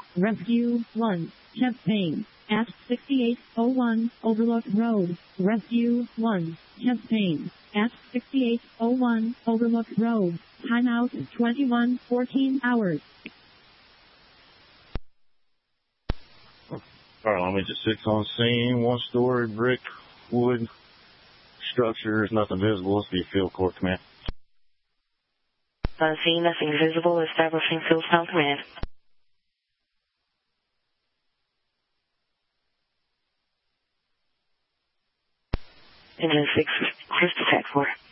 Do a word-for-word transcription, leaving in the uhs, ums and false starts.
Rescue one, chest pain, at sixty-eight oh one Overlook Road. Rescue one, chest pain, at sixty-eight oh one Overlook Road. Timeout twenty-one fourteen hours. Alright, let me just six on scene, one story, brick, wood, structures, nothing visible. Let's be field court command. On scene, nothing visible, establishing field sound command. Engine six, cruise to Tech four.